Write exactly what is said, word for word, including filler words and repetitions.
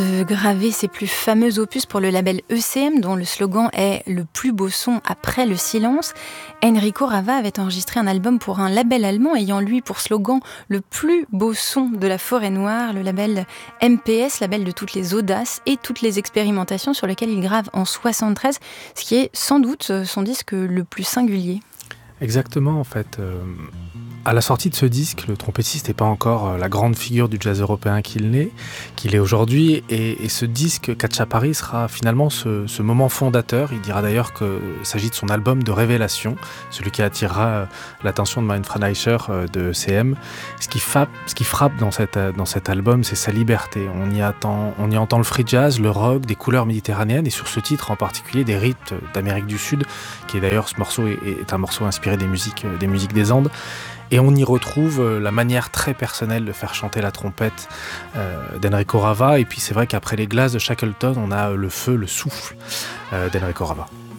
de graver ses plus fameux opus pour le label E C M, dont le slogan est « Le plus beau son après le silence », Enrico Rava avait enregistré un album pour un label allemand ayant lui pour slogan « Le plus beau son de la forêt noire », le label M P S, label de toutes les audaces et toutes les expérimentations, sur lequel il grave en soixante-treize, ce qui est sans doute son disque le plus singulier. Exactement, en fait. Euh, à la sortie de ce disque, le trompettiste n'est pas encore la grande figure du jazz européen qu'il n'est, qu'il est aujourd'hui. Et, et ce disque, Cacciapari, sera finalement ce, ce moment fondateur. Il dira d'ailleurs qu'il s'agit de son album de révélation, celui qui attirera l'attention de Manfred Eicher de E C M. Ce qui, fa- ce qui frappe dans, cette, dans cet album, c'est sa liberté. On y, attend, on y entend le free jazz, le rock, des couleurs méditerranéennes, et sur ce titre en particulier, des rythmes d'Amérique du Sud, qui est d'ailleurs, ce morceau est, est un morceau inspiré des musiques, des musiques des Andes. Et on y retrouve la manière très personnelle de faire chanter la trompette euh, d'Enrico Rava. Et puis c'est vrai qu'après les glaces de Shackleton, on a le feu, le souffle euh, d'Enrico Rava.